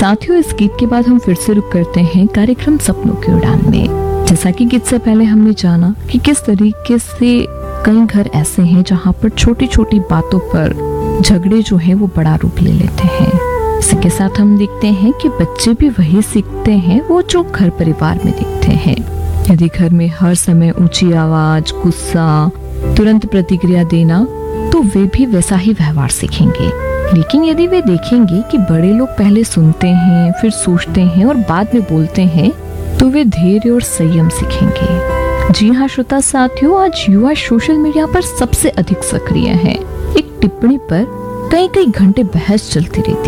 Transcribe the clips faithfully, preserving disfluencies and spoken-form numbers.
साथियों, इस गीत के बाद हम फिर से रुक करते हैं कार्यक्रम सपनों की उड़ान में। जैसा कि गीत से पहले हमने जाना कि किस तरीके से कई घर ऐसे हैं जहाँ पर छोटी छोटी बातों पर झगड़े जो है वो बड़ा रूप ले लेते हैं। इसी के साथ हम देखते हैं कि बच्चे भी वही सीखते हैं वो जो घर परिवार में देखते हैं। यदि घर में हर समय ऊंची आवाज, गुस्सा, तुरंत प्रतिक्रिया देना, तो वे भी वैसा ही व्यवहार सीखेंगे। लेकिन यदि वे देखेंगे कि बड़े लोग पहले सुनते हैं, फिर सोचते हैं और बाद में बोलते हैं, तो वे धैर्य और संयम सीखेंगे। जी हाँ श्रोता साथियों, आज युवा सोशल मीडिया पर सबसे अधिक सक्रिय हैं। एक टिप्पणी पर कई कई घंटे बहस चलती रहती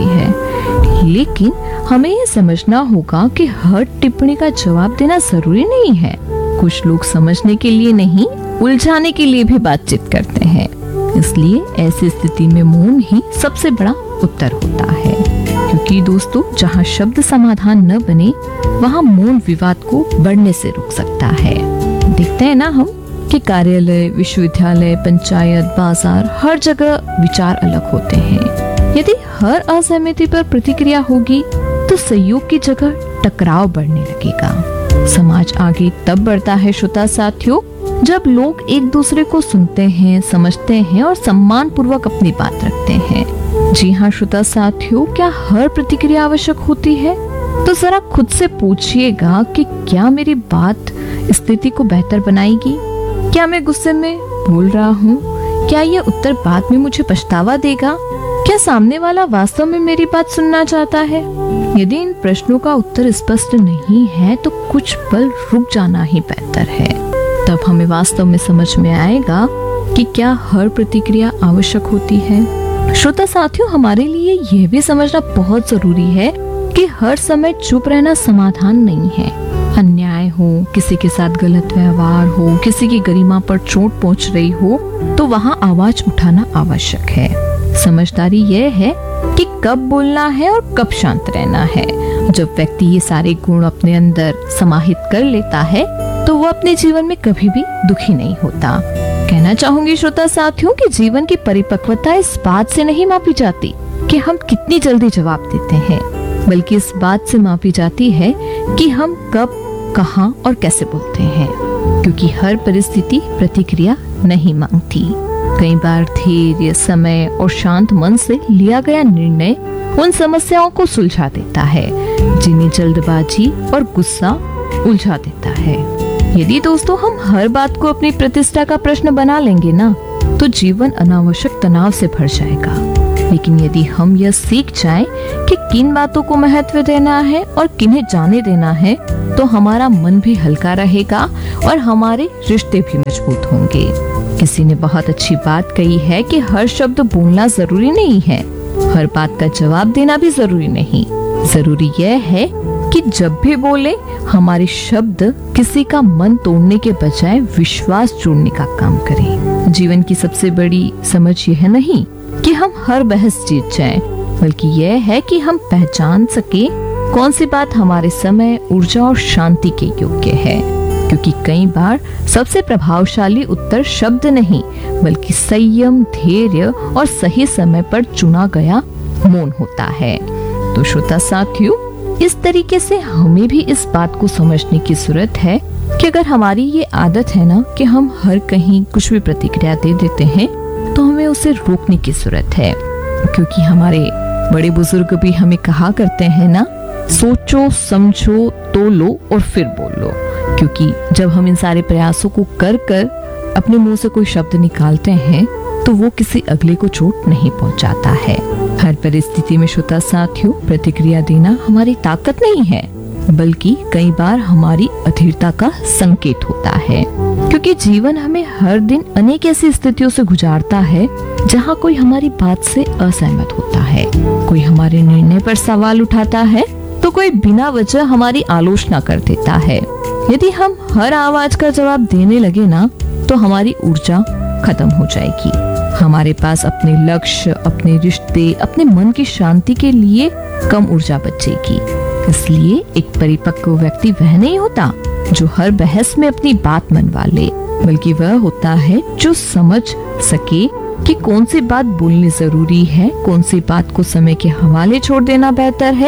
है। लेकिन हमें ये समझना होगा कि हर टिप्पणी का जवाब देना जरूरी नहीं है। कुछ लोग समझने के लिए नहीं, उलझाने के लिए भी बातचीत करते हैं। इसलिए ऐसी स्थिति में मौन ही सबसे बड़ा उत्तर होता है। क्योंकि दोस्तों, जहाँ शब्द समाधान न बने, वहाँ मौन विवाद को बढ़ने से रोक सकता है। देखते हैं ना हम कि कार्यालय, विश्वविद्यालय, पंचायत, बाजार, हर जगह विचार अलग होते हैं। यदि हर असहमति पर प्रतिक्रिया होगी तो सहयोग की जगह टकराव बढ़ने लगेगा। समाज आगे तब बढ़ता है श्रोता साथियों, जब लोग एक दूसरे को सुनते हैं, समझते हैं और सम्मान पूर्वक अपनी बात रखते हैं। जी हाँ श्रोता साथियों, क्या हर प्रतिक्रिया आवश्यक होती है? तो जरा खुद से पूछिएगा कि क्या मेरी बात स्थिति को बेहतर बनाएगी? क्या मैं गुस्से में बोल रहा हूँ? क्या ये उत्तर बाद में मुझे पछतावा देगा? क्या सामने वाला वास्तव में मेरी बात सुनना चाहता है? यदि इन प्रश्नों का उत्तर स्पष्ट नहीं है तो कुछ पल रुक जाना ही बेहतर है। तब हमें वास्तव में समझ में आएगा कि क्या हर प्रतिक्रिया आवश्यक होती है। श्रोता साथियों, हमारे लिए यह भी समझना बहुत जरूरी है कि हर समय चुप रहना समाधान नहीं है। अन्याय हो, किसी के साथ गलत व्यवहार हो, किसी की गरिमा पर चोट पहुंच रही हो, तो वहाँ आवाज उठाना आवश्यक है। समझदारी यह है कि कब बोलना है और कब शांत रहना है। जब व्यक्ति ये सारे गुण अपने अंदर समाहित कर लेता है तो वो अपने जीवन में कभी भी दुखी नहीं होता। कहना चाहूंगी श्रोता साथियों कि जीवन की परिपक्वता इस बात से नहीं मापी जाती कि हम कितनी जल्दी जवाब देते हैं, बल्कि इस बात से मापी जाती है कि हम कब, कहाँ और कैसे बोलते हैं। क्योंकि हर परिस्थिति प्रतिक्रिया नहीं मांगती। कई बार धैर्य, समय और शांत मन से लिया गया निर्णय उन समस्याओं को सुलझा देता है जिन्हें जल्दबाजी और गुस्सा उलझा देता है। यदि दोस्तों हम हर बात को अपनी प्रतिष्ठा का प्रश्न बना लेंगे ना, तो जीवन अनावश्यक तनाव से भर जाएगा। लेकिन यदि हम यह सीख जाएं कि किन बातों को महत्व देना है और किन्हें जाने देना है, तो हमारा मन भी हल्का रहेगा और हमारे रिश्ते भी मजबूत होंगे। किसी ने बहुत अच्छी बात कही है कि हर शब्द बोलना जरूरी नहीं है, हर बात का जवाब देना भी जरूरी नहीं। जरूरी यह है कि जब भी बोले, हमारे शब्द किसी का मन तोड़ने के बजाय विश्वास जोड़ने का काम करें। जीवन की सबसे बड़ी समझ यह नहीं कि हम हर बहस जीत जाएं, बल्कि यह है कि हम पहचान सके कौन सी बात हमारे समय, ऊर्जा और शांति के योग्य है। क्योंकि कई बार सबसे प्रभावशाली उत्तर शब्द नहीं, बल्कि संयम, धैर्य और सही समय पर चुना गया मौन होता है। तो श्रोता साथियों, इस तरीके से हमें भी इस बात को समझने की जरूरत है कि अगर हमारी ये आदत है ना कि हम हर कहीं कुछ भी प्रतिक्रिया दे देते हैं, तो हमें उसे रोकने की जरूरत है। क्योंकि हमारे बड़े बुजुर्ग भी हमें कहा करते हैं ना, सोचो, समझो, तोलो और फिर बोलो। क्योंकि जब हम इन सारे प्रयासों को कर कर अपने मुंह से कोई शब्द निकालते हैं, तो वो किसी अगले को चोट नहीं पहुंचाता है। हर परिस्थिति में श्रोता साथियों, प्रतिक्रिया देना हमारी ताकत नहीं है, बल्कि कई बार हमारी अधीरता का संकेत होता है। क्योंकि जीवन हमें हर दिन अनेक ऐसी स्थितियों से गुजारता है जहाँ कोई हमारी बात से असहमत होता है, कोई हमारे निर्णय पर सवाल उठाता है, तो कोई बिना वजह हमारी आलोचना कर देता है। यदि हम हर आवाज का जवाब देने लगे ना, तो हमारी ऊर्जा खत्म हो जाएगी। हमारे पास अपने लक्ष्य, अपने रिश्ते, अपने मन की शांति के लिए कम ऊर्जा बचेगी। इसलिए एक परिपक्व व्यक्ति वह नहीं होता जो हर बहस में अपनी बात मनवा ले, बल्कि वह होता है जो समझ सके कि कौन सी बात बोलनी जरूरी है, कौन सी बात को समय के हवाले छोड़ देना बेहतर है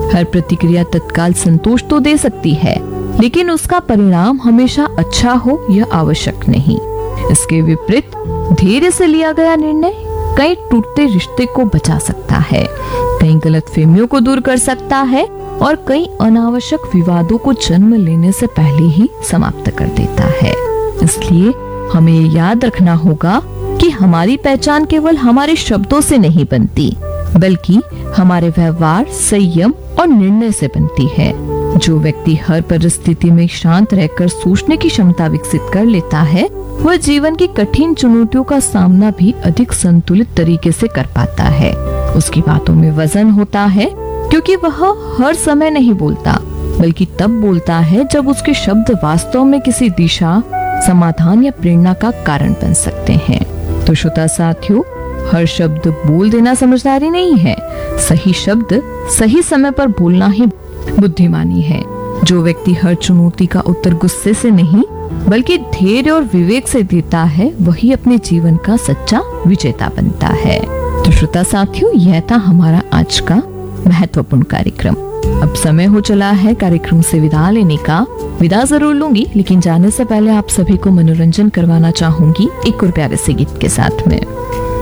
हर प्रतिक्रिया तत्काल संतोष तो दे सकती है, लेकिन उसका परिणाम हमेशा अच्छा हो यह आवश्यक नहीं। इसके विपरीत धैर्य से लिया गया निर्णय कई टूटते रिश्ते को बचा सकता है, कई गलतफहमियों को दूर कर सकता है और कई अनावश्यक विवादों को जन्म लेने से पहले ही समाप्त कर देता है। इसलिए हमें याद रखना होगा कि हमारी पहचान केवल हमारे शब्दों से नहीं बनती, बल्कि हमारे व्यवहार, संयम और निर्णय से बनती है। जो व्यक्ति हर परिस्थिति में शांत रहकर सोचने की क्षमता विकसित कर लेता है, वह जीवन की कठिन चुनौतियों का सामना भी अधिक संतुलित तरीके से कर पाता है। उसकी बातों में वजन होता है, क्योंकि वह हर समय नहीं बोलता, बल्कि तब बोलता है जब उसके शब्द वास्तव में किसी दिशा, समाधान या प्रेरणा का कारण बन सकते हैं। तो श्रोता साथियों, हर शब्द बोल देना समझदारी नहीं है, सही शब्द सही समय पर बोलना ही बुद्धिमानी है। जो व्यक्ति हर चुनौती का उत्तर गुस्से से नहीं बल्कि धैर्य और विवेक से देता है, वही अपने जीवन का सच्चा विजेता बनता है। तो श्रोता साथियों, यह था हमारा आज का महत्वपूर्ण कार्यक्रम। अब समय हो चला है कार्यक्रम से विदा लेने का। विदा जरूर लूंगी, लेकिन जाने से पहले आप सभी को मनोरंजन करवाना चाहूंगी एक और प्यारे से गीत के साथ में।